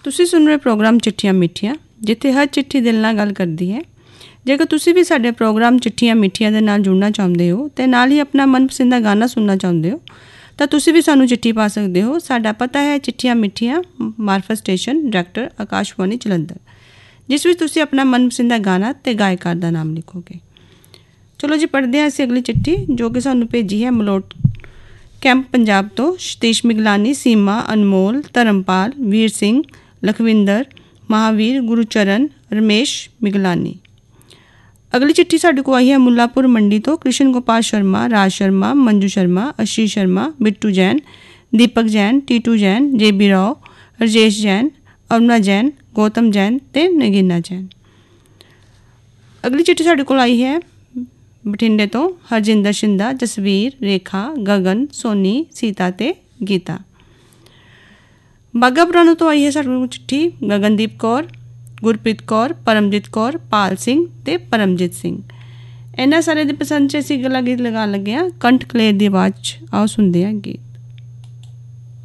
ਤੁਸੀਂ ਸੁਣ ਰਹੇ ਪ੍ਰੋਗਰਾਮ ਚਿੱਠੀਆਂ ਮਿੱਠੀਆਂ, ਜਿੱਥੇ ਹਰ ਚਿੱਠੀ ਦਿਲ ਨਾਲ ਗੱਲ ਕਰਦੀ ਹੈ। ਜੇਕਰ ਤੁਸੀਂ ਵੀ ਸਾਡੇ ਪ੍ਰੋਗਰਾਮ ਚਿੱਠੀਆਂ ਮਿੱਠੀਆਂ ਦੇ ਨਾਲ ਜੁੜਨਾ ਚਾਹੁੰਦੇ ਹੋ ਅਤੇ ਨਾਲ ਹੀ ਆਪਣਾ ਮਨਪਸੰਦ ਦਾ ਗਾਣਾ ਸੁਣਨਾ ਚਾਹੁੰਦੇ ਹੋ ਤਾਂ ਤੁਸੀਂ ਵੀ ਸਾਨੂੰ ਚਿੱਠੀ ਪਾ ਸਕਦੇ ਹੋ। ਸਾਡਾ ਪਤਾ ਹੈ ਚਿੱਠੀਆਂ ਮਿੱਠੀਆਂ, ਮਾਰਫਤ ਸਟੇਸ਼ਨ, ਡਾਇਰੈਕਟਰ ਆਕਾਸ਼ਵਾਣੀ ਜਲੰਧਰ, ਜਿਸ ਵਿੱਚ ਤੁਸੀਂ ਆਪਣਾ ਮਨਪਸੰਦ ਦਾ ਗਾਣਾ ਅਤੇ ਗਾਇਕਾਰ ਦਾ ਨਾਮ ਲਿਖੋਗੇ। ਚਲੋ ਜੀ, ਪੜ੍ਹਦੇ ਹਾਂ ਅਸੀਂ ਅਗਲੀ ਚਿੱਠੀ, ਜੋ ਕਿ ਸਾਨੂੰ ਭੇਜੀ ਹੈ ਮਲੋਟ ਕੈਂਪ ਪੰਜਾਬ ਤੋਂ ਸਤੀਸ਼ ਮਿਗਲਾਨੀ, ਸੀਮਾ, ਅਨਮੋਲ, ਧਰਮਪਾਲ, ਵੀਰ ਸਿੰਘ, ਲਖਵਿੰਦਰ, ਮਹਾਵੀਰ, ਗੁਰੂਚਰਨ, ਰਮੇਸ਼ ਮਿਗਲਾਨੀ। ਅਗਲੀ ਚਿੱਠੀ ਸਾਡੇ ਕੋਲ ਆਈ ਹੈ ਮੁੱਲਾਪੁਰ ਮੰਡੀ ਤੋਂ ਕ੍ਰਿਸ਼ਨ ਗੋਪਾਲ ਸ਼ਰਮਾ, ਰਾਜ ਸ਼ਰਮਾ, ਮੰਜੂ ਸ਼ਰਮਾ, ਅਸ਼ੀਸ਼ ਸ਼ਰਮਾ, ਬਿੱਟੂ ਜੈਨ, ਦੀਪਕ ਜੈਨ, ਟੀਟੂ ਜੈਨ, JB ਰਾਓ, ਰਜੇਸ਼ ਜੈਨ, ਅਰੁਣਾ ਜੈਨ, ਗੌਤਮ ਜੈਨ ਅਤੇ ਨਗੀਨਾ ਜੈਨ। ਅਗਲੀ ਚਿੱਠੀ ਸਾਡੇ ਕੋਲ ਆਈ ਹੈ ਬਠਿੰਡੇ ਤੋਂ ਹਰਜਿੰਦਰ ਸ਼ਿੰਦਾ, ਜਸਵੀਰ, ਰੇਖਾ, ਗਗਨ, ਸੋਨੀ, ਸੀਤਾ ਅਤੇ ਗੀਤਾ। ਬਾਘਾ ਪੁਰਾਣਾ ਤੋਂ ਆਈ ਹੈ ਸਾਡੇ ਕੋਲ ਚਿੱਠੀ ਗਗਨਦੀਪ ਕੌਰ, ਗੁਰਪ੍ਰੀਤ ਕੌਰ, ਪਰਮਜੀਤ ਕੌਰ, ਪਾਲ ਸਿੰਘ ਅਤੇ ਪਰਮਜੀਤ ਸਿੰਘ। ਇਹਨਾਂ ਸਾਰਿਆਂ ਦੀ ਪਸੰਦ 'ਚ ਅਸੀਂ ਅਗਲਾ ਗੀਤ ਲਗਾਉਣ ਲੱਗੇ ਹਾਂ ਕੰਠ ਕਲੇਰ ਦੀ ਆਵਾਜ਼ 'ਚ। ਆਓ ਸੁਣਦੇ ਹਾਂ ਗੀਤ।